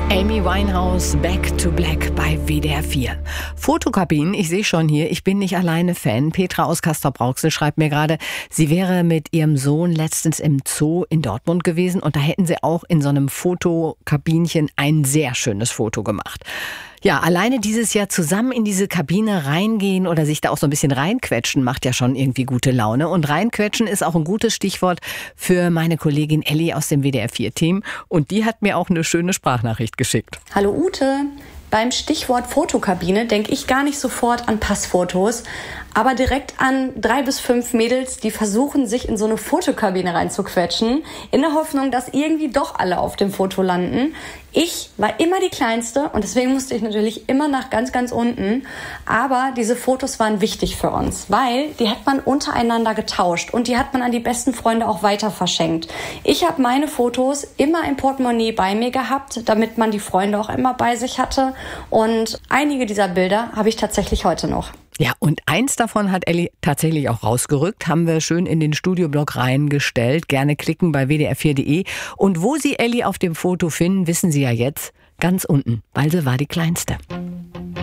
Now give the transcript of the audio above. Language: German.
Amy Winehouse, Back to Black bei WDR 4. Fotokabinen, ich sehe schon hier, ich bin nicht alleine Fan. Petra aus Castrop-Rauxel schreibt mir gerade, sie wäre mit ihrem Sohn letztens im Zoo in Dortmund gewesen und da hätten sie auch in so einem Fotokabinchen ein sehr schönes Foto gemacht. Ja, alleine dieses Jahr zusammen in diese Kabine reingehen oder sich da auch so ein bisschen reinquetschen, macht ja schon irgendwie gute Laune. Und reinquetschen ist auch ein gutes Stichwort für meine Kollegin Elli aus dem WDR 4-Team. Und die hat mir auch eine schöne Sprachnachricht geschickt. Hallo Ute, beim Stichwort Fotokabine denke ich gar nicht sofort an Passfotos, aber direkt an 3 bis 5 Mädels, die versuchen, sich in so eine Fotokabine reinzuquetschen, in der Hoffnung, dass irgendwie doch alle auf dem Foto landen. Ich war immer die Kleinste und deswegen musste ich natürlich immer nach ganz, ganz unten. Aber diese Fotos waren wichtig für uns, weil die hat man untereinander getauscht und die hat man an die besten Freunde auch weiter verschenkt. Ich habe meine Fotos immer im Portemonnaie bei mir gehabt, damit man die Freunde auch immer bei sich hatte. Und einige dieser Bilder habe ich tatsächlich heute noch. Ja, und eins davon hat Elli tatsächlich auch rausgerückt, haben wir schön in den Studioblog reingestellt. Gerne klicken bei wdr4.de. Und wo Sie Elli auf dem Foto finden, wissen Sie ja jetzt, ganz unten, weil sie war die Kleinste.